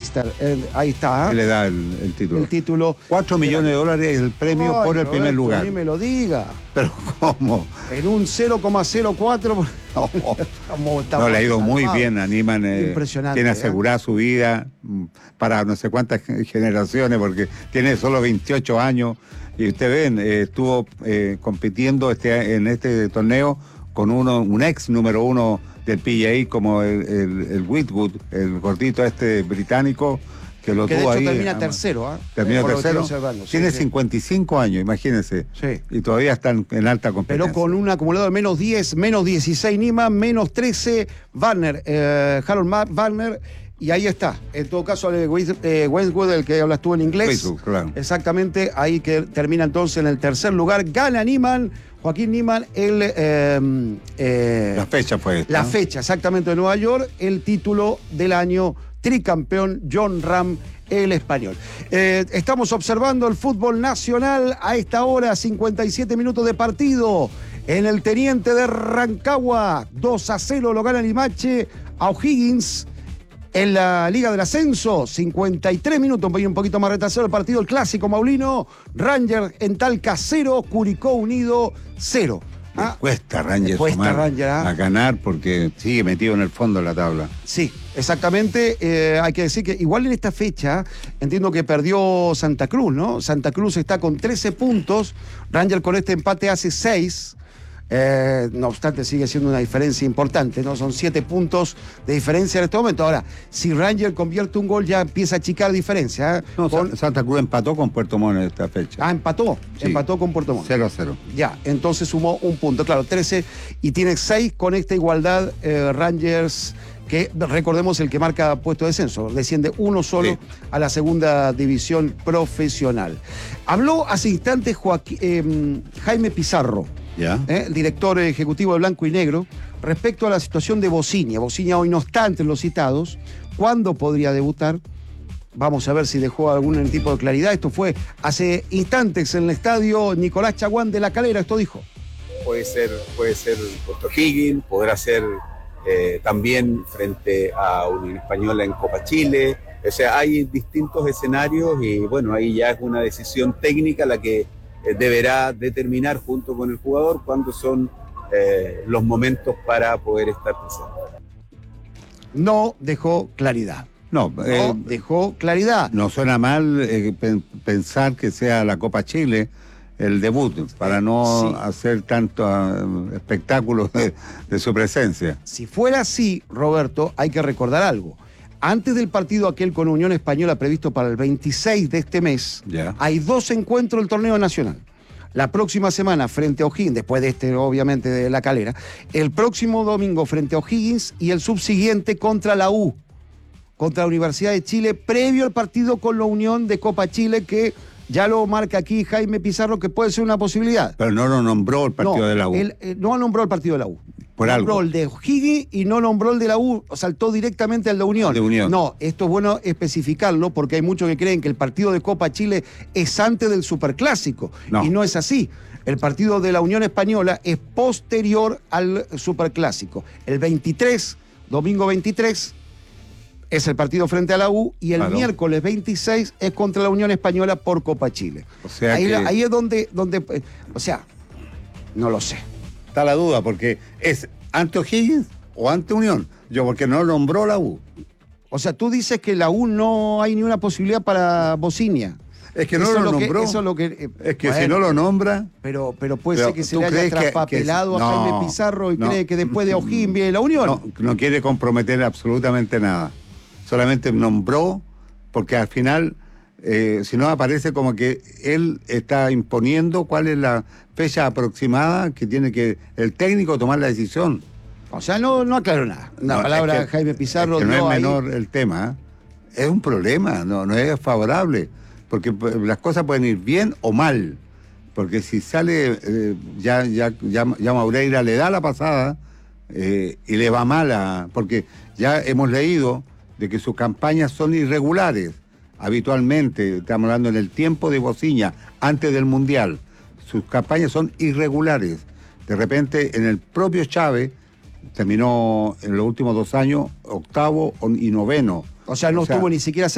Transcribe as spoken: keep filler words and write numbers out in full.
Dexter, el, ahí está. ¿Qué le da el, el título? El título. Cuatro millones de dólares el premio Ay, por el Roberto, primer lugar. Ni me lo diga. Pero ¿cómo? En un cero coma cero cuatro. No, no, le ha ido muy bien a Niemann. Eh, Impresionante. Tiene ¿eh? asegurada su vida para no sé cuántas generaciones, porque tiene solo veintiocho años. Y usted ven, eh, estuvo eh, compitiendo este, en este torneo con uno, un ex número uno del P G A como el, el, el Whitwood, el gordito este británico, que lo que tuvo de hecho ahí. termina además. tercero, ¿eh? Termina Por lo que tercero. estoy observando. Sí, Tiene sí. cincuenta y cinco años, imagínense. Sí. Y todavía están en alta competencia. Pero con un acumulado de menos diez, menos dieciséis Niemann, menos trece Wagner, eh, Harold Wagner. Y ahí está. En todo caso, eh, Westwood, el que hablas tú en inglés. Westwood, claro. Exactamente. Ahí que termina entonces en el tercer lugar. Gana Niemann, Joaquín Niemann, el. Eh, eh, la fecha fue esta, La ¿no? fecha, exactamente, de Nueva York. El título del año, tricampeón Jon Rahm, el español. Eh, estamos observando el fútbol nacional a esta hora, cincuenta y siete minutos de partido. En el Teniente de Rancagua, dos a cero lo gana Limache a O'Higgins. En la Liga del Ascenso, cincuenta y tres minutos, un poquito más retrasado el partido, el clásico Maulino. Ranger en Talca cero, Curicó Unido cero. ¿Ah? Cuesta Ranger cuesta sumar Ranger, ¿ah? a ganar porque sigue metido en el fondo de la tabla. Sí, exactamente. Eh, hay que decir que igual en esta fecha entiendo que perdió Santa Cruz, ¿no? Santa Cruz está con trece puntos, Ranger con este empate hace seis. Eh, no obstante, sigue siendo una diferencia importante, ¿no? Son siete puntos de diferencia en este momento. Ahora, si Ranger convierte un gol, ya empieza a achicar diferencia. ¿eh? No, con... Santa Cruz empató con Puerto Montt en esta fecha. Ah, empató. Sí. Empató con Puerto Montt. cero a cero. Ya, entonces sumó un punto. Claro, trece y tiene seis con esta igualdad. Eh, Rangers, que recordemos el que marca puesto de descenso, desciende uno solo sí. a la segunda división profesional. Habló hace instantes Joaquín, eh, Jaime Pizarro. ¿Ya? ¿Eh? El director ejecutivo de Blanco y Negro, respecto a la situación de Bociña. Bociña hoy no está entre los citados. ¿Cuándo podría debutar? Vamos a ver si dejó algún tipo de claridad. Esto fue hace instantes en el estadio Nicolás Chaguán de La Calera. Esto dijo. Puede ser, puede ser Puerto O'Higgins, podrá ser eh, también frente a Unión Española en Copa Chile. O sea, hay distintos escenarios y bueno, ahí ya es una decisión técnica la que deberá determinar junto con el jugador cuándo son eh, los momentos para poder estar presente. No dejó claridad. No, no eh, dejó claridad. No suena mal eh, pensar que sea la Copa Chile el debut, para no sí. hacer tanto uh, espectáculo de, de su presencia. Si fuera así, Roberto, hay que recordar algo. Antes del partido aquel con Unión Española previsto para el veintiséis de este mes, yeah. hay dos encuentros del torneo nacional. La próxima semana frente a O'Higgins, después de este obviamente de La Calera, el próximo domingo frente a O'Higgins y el subsiguiente contra la U, contra la Universidad de Chile, previo al partido con la Unión de Copa Chile, que ya lo marca aquí Jaime Pizarro, que puede ser una posibilidad. Pero no lo nombró el partido no, de la U. Él, eh, no nombró el partido de la U. Por nombró algo. el de O'Higgins y no nombró el de la U, saltó directamente al de Unión. de Unión. No, esto es bueno especificarlo porque hay muchos que creen que el partido de Copa Chile es antes del Superclásico. No. Y no es así. El partido de la Unión Española es posterior al Superclásico. El veintitrés, domingo veintitrés, es el partido frente a la U y el claro. miércoles veintiséis es contra la Unión Española por Copa Chile. O sea ahí, que... ahí es donde, donde, o sea, no lo sé. Está la duda, porque es ante O'Higgins o ante Unión. Yo, porque no nombró la U. O sea, tú dices que la U no hay ni una posibilidad para Bociña. Es que no eso lo es lo nombró. Que, eso es lo que. Eh, es que bueno, si no lo nombra. Pero, pero puede pero ser que se le haya traspapelado que, que, a no, Jaime Pizarro y no, cree que después de O'Higgins viene la Unión. No, no quiere comprometer absolutamente nada. Solamente nombró, porque al final, eh, si no aparece como que él está imponiendo cuál es la fecha aproximada que tiene que el técnico tomar la decisión. O sea, no, no aclaró nada. Una no, palabra es de Jaime Pizarro. Es que no es ahí. menor el tema. ¿eh? Es un problema, no, no es favorable. Porque las cosas pueden ir bien o mal. Porque si sale, eh, ya, ya, ya, ya Maureira le da la pasada eh, y le va mal a... Porque ya hemos leído de que sus campañas son irregulares. Habitualmente, estamos hablando en el tiempo de Bociña, antes del Mundial. Sus campañas son irregulares. De repente, en el propio Chávez, terminó en los últimos dos años octavo y noveno. O sea, no o sea, estuvo ni siquiera